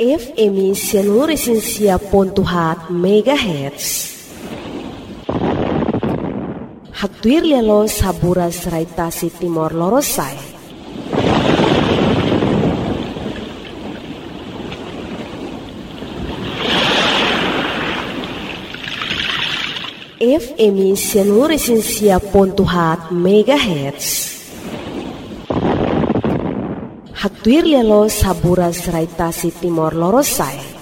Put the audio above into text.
FM seluruh Resensia Pontuhat MHz. Haktuir lelo sabura seraitasi Timor Lorosai. FM seluruh Resensia Pontuhat MHz. Haktuir lelo sabura seraitasi Timor Lorosai.